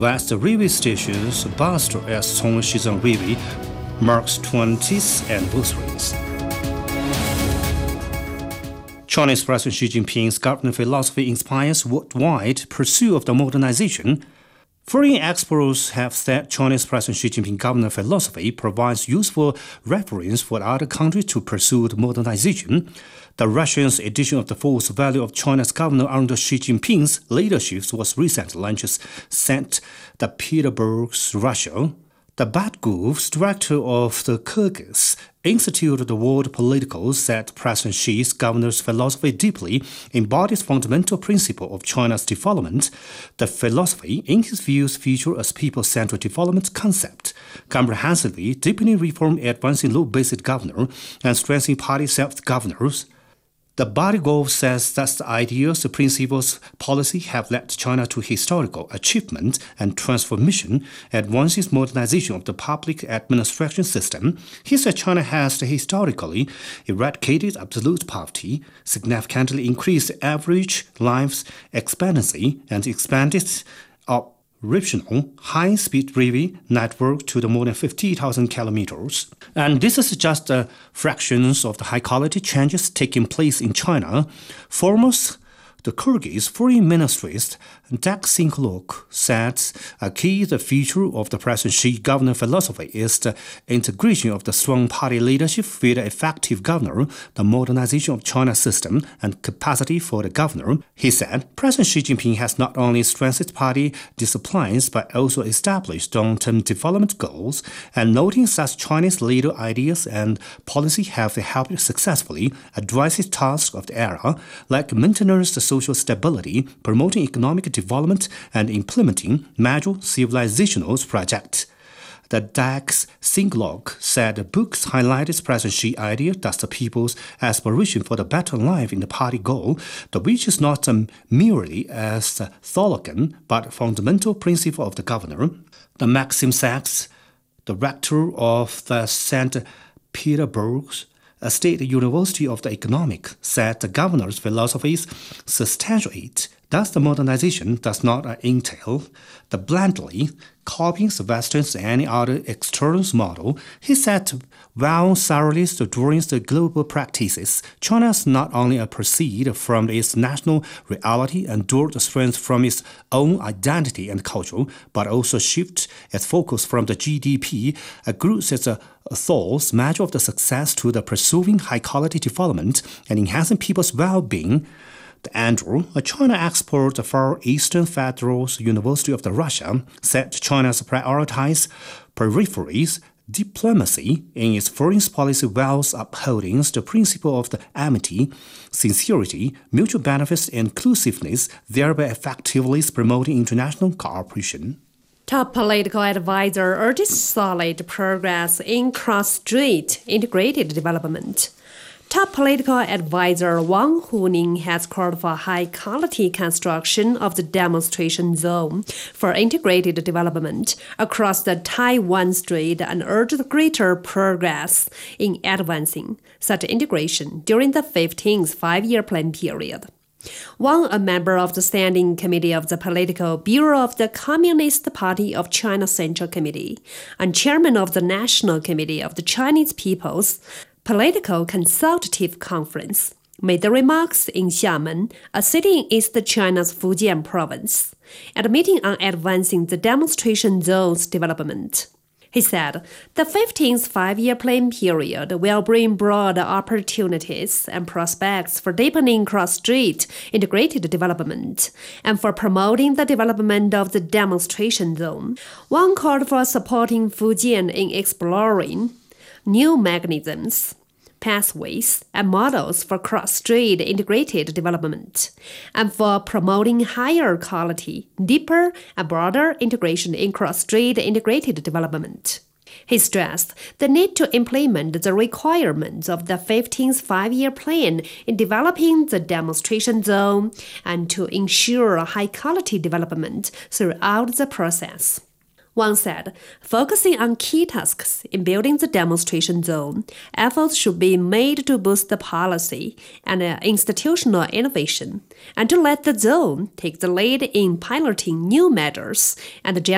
West railway station's bust as Zhongshizhen Railway marks 20th anniversaries. Chinese President Xi Jinping's government philosophy inspires worldwide pursuit of the modernization. Foreign experts have said Chinese President Xi Jinping's government philosophy provides useful reference for other countries to pursue modernization. The Russian's edition of the False Value of China's governor under Xi Jinping's leadership was recently launched, St. Petersburg, Russia. The Batguv's director of the Kyrgyz Institute of the World Political said President Xi's governor's philosophy deeply embodies fundamental principle of China's development. The philosophy, in his views, features a people-centered development concept, comprehensively deepening reform, advancing law-based governance, and strengthening party self-governance. The Batgov says that the ideas, principles, policy have led China to historical achievement and transformation, advances modernization of the public administration system. He said China has historically eradicated absolute poverty, significantly increased average life expectancy, and expanded operational high-speed railway network to the more than 50,000 kilometers. And this is just a fraction of the high-quality changes taking place in China. Foremost, the Kyrgyz Foreign Ministry's Dak Sinkulog said a key feature of the President Xi government philosophy is the integration of the strong party leadership with the effective governor, the modernization of China's system, and capacity for the governor. He said President Xi Jinping has not only strengthened party disciplines but also established long-term development goals, and noting such Chinese leader ideas and policy have helped successfully address the tasks of the era, like maintenance of social stability, promoting economic development, and implementing major civilizational projects. The Dak Sinkulog said the books highlighted President Xi's idea that the people's aspiration for the better life in the party goal, which is not merely as a slogan but fundamental principle of the governor. The Maxim Sachs, the rector of the St. Petersburg State University of the Economic, said the governor's philosophies substantiate that the modernization does not entail the blindly copying the Western's and any other external model. He said, while thoroughly drawing the global practices, China has not only proceed from its national reality and draw the strength from its own identity and culture, but also shift its focus from the GDP, groups its thoughts measure of the success to the pursuing high-quality development and enhancing people's well-being. Andrew, a China expert for Eastern Federal University of Russia, said China's prioritized peripheries diplomacy in its foreign policy while upholding the principle of the amity, sincerity, mutual benefits, and inclusiveness, thereby effectively promoting international cooperation. Top political advisor urges solid progress in cross-strait integrated development. Top political advisor Wang Huning has called for high-quality construction of the demonstration zone for integrated development across the Taiwan Strait and urged greater progress in advancing such integration during the 15th five-year plan period. Wang, a member of the Standing Committee of the Political Bureau of the Communist Party of China Central Committee and chairman of the National Committee of the Chinese People's Political Consultative Conference, made the remarks in Xiamen, a city in East China's Fujian province, at a meeting on advancing the demonstration zone's development. He said the 15th five-year plan period will bring broad opportunities and prospects for deepening cross-strait integrated development and for promoting the development of the demonstration zone. Wang called for supporting Fujian in exploring new mechanisms, pathways, and models for cross-strait integrated development, and for promoting higher quality, deeper, and broader integration in cross-strait integrated development. He stressed the need to implement the requirements of the 15th five-year plan in developing the demonstration zone and to ensure high-quality development throughout the process. Wang said, focusing on key tasks in building the demonstration zone, efforts should be made to boost the policy and institutional innovation, and to let the zone take the lead in piloting new measures and